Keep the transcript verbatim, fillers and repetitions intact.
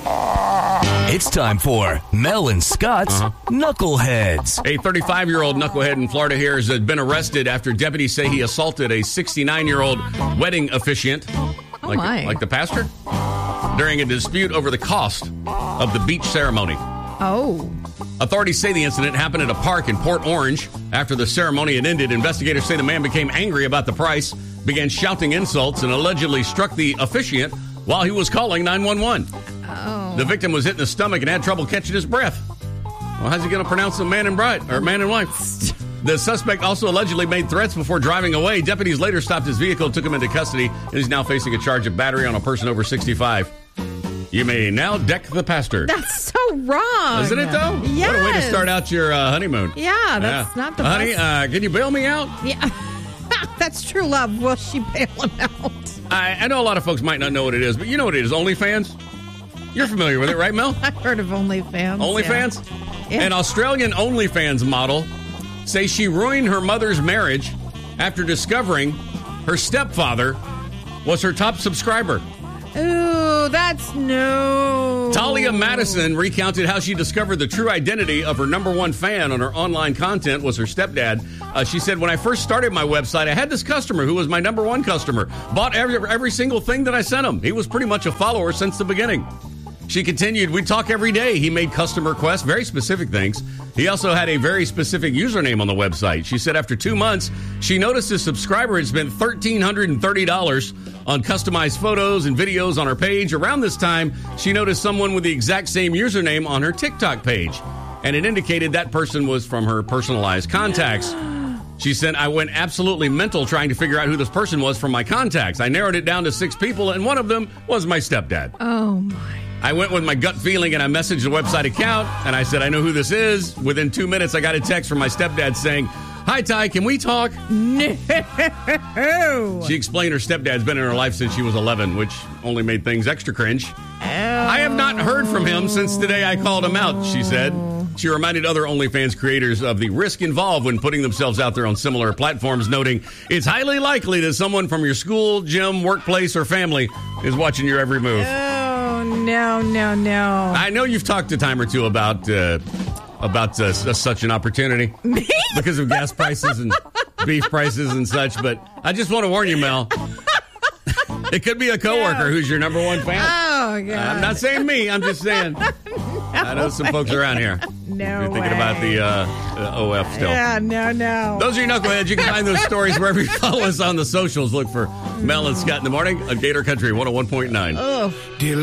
It's time for Mel and Scott's uh-huh. Knuckleheads. A thirty-five-year-old knucklehead in Florida here has been arrested after deputies say he assaulted a sixty-nine-year-old wedding officiant, oh like, my. like the pastor, during a dispute over the cost of the beach ceremony. Oh. Authorities say the incident happened at a park in Port Orange. After the ceremony had ended, investigators say the man became angry about the price, began shouting insults, and allegedly struck the officiant while he was calling nine one one. Oh. The victim was hit in the stomach and had trouble catching his breath. Well, how's he going to pronounce them man and bride or man and wife? The suspect also allegedly made threats before driving away. Deputies later stopped his vehicle, took him into custody, and he's now facing a charge of battery on a person over sixty-five. You may now deck the pastor. That's so wrong. Isn't it, though? Yes. What a way to start out your uh, honeymoon. Yeah, that's yeah. not the Honey, best. uh, can you bail me out? Yeah. That's true love. Will she bail him out? I, I know a lot of folks might not know what it is, but you know what it is. OnlyFans? You're familiar with it, right, Mel? I've heard of OnlyFans. OnlyFans? Yeah. An Australian OnlyFans model says she ruined her mother's marriage after discovering her stepfather was her top subscriber. Ooh, that's no. Talia Madison recounted how she discovered the true identity of her number one fan on her online content was her stepdad. Uh, she said, when I first started my website, I had this customer who was my number one customer. Bought every, every single thing that I sent him. He was pretty much a follower since the beginning. She continued, we talk every day. He made custom requests, very specific things. He also had a very specific username on the website. She said after two months, she noticed his subscriber had spent one thousand three hundred thirty dollars on customized photos and videos on her page. Around this time, she noticed someone with the exact same username on her TikTok page. And it indicated that person was from her personalized contacts. She said, I went absolutely mental trying to figure out who this person was from my contacts. I narrowed it down to six people, and one of them was my stepdad. Oh, my. I went with my gut feeling and I messaged the website account and I said, I know who this is. Within two minutes, I got a text from my stepdad saying, hi, Ty, can we talk? No. She explained her stepdad's been in her life since she was eleven, which only made things extra cringe. Oh. I have not heard from him since the day I called him out, she said. She reminded other OnlyFans creators of the risk involved when putting themselves out there on similar platforms, noting it's highly likely that someone from your school, gym, workplace, or family is watching your every move. Oh, no, no, no. I know you've talked a time or two about uh, about uh, such an opportunity Me? because of gas prices and beef prices and such, but I just want to warn you, Mel. It could be a coworker yeah. who's your number one fan. Oh, God. I'm not saying me. I'm just saying. no I know some folks around here. No You're thinking way. about the uh, uh, O F still. Yeah, no, no. Those are your knuckleheads. You can find those stories wherever you follow us on the socials. Look for Mel and Scott in the Morning on Gator Country one oh one point nine. Oh.